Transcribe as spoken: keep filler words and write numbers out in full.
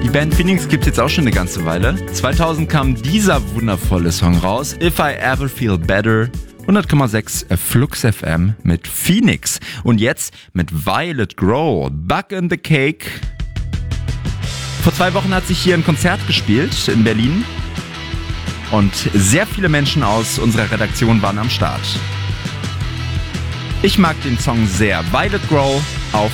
Band Phoenix gibt's jetzt auch schon eine ganze Weile. zweitausend kam dieser wundervolle Song raus, If I Ever Feel Better. hundert Komma sechs Flux F M mit Phoenix. Und jetzt mit Violet Grow, Bug in the Cake. Vor zwei Wochen hat sich hier ein Konzert gespielt in Berlin. Und sehr viele Menschen aus unserer Redaktion waren am Start. Ich mag den Song sehr. Violet Grow